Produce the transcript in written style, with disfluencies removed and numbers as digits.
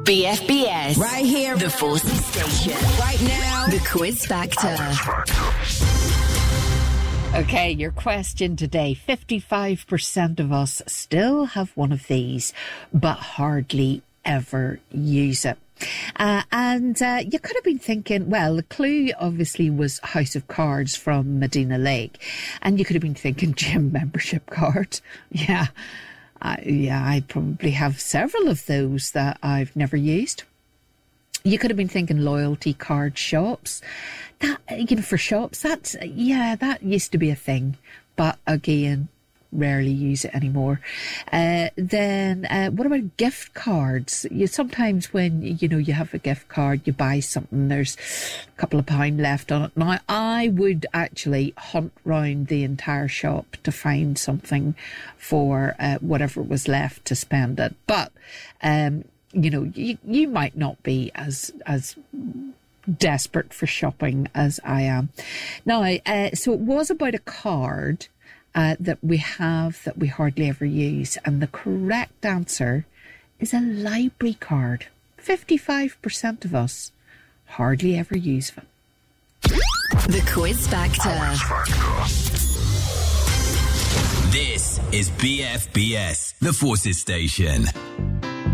BFBS. Right here. The Forces Station. Right now. The Quiz Factor. Okay, your question today. 55% of us still have one of these, but hardly ever use it. And you could have been thinking, well, the clue obviously was House of Cards from Medina Lake. And you could have been thinking gym membership card. Yeah. I probably have several of those that I've never used. You could have been thinking loyalty card shops. That, for shops, that used to be a thing. But again, rarely use it anymore. Then what about gift cards? Sometimes when, you have a gift card, you buy something, there's a couple of pound left on it. Now, I would actually hunt round the entire shop to find something for whatever was left to spend it. But, you might not be as desperate for shopping as I am. Now, so it was about a card that we have that we hardly ever use. And the correct answer is a library card. 55% of us hardly ever use them. The Quiz Factor. This is BFBS, the Forces Station.